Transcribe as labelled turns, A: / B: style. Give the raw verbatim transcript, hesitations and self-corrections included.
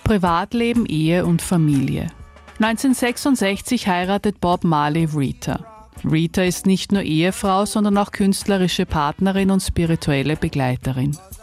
A: Privatleben, Ehe und Familie. neunzehnhundertsechsundsechzig heiratet Bob Marley Rita. Rita ist nicht nur Ehefrau, sondern auch künstlerische Partnerin und spirituelle Begleiterin.